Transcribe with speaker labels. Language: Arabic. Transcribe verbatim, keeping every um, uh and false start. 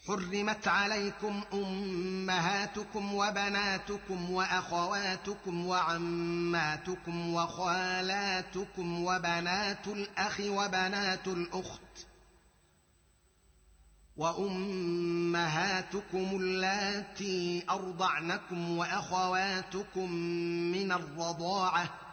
Speaker 1: حرمت عليكم أمهاتكم وبناتكم وأخواتكم وعماتكم وخالاتكم وبنات الأخ وبنات الأخت وأمهاتكم اللاتي أرضعنكم وأخواتكم من الرضاعة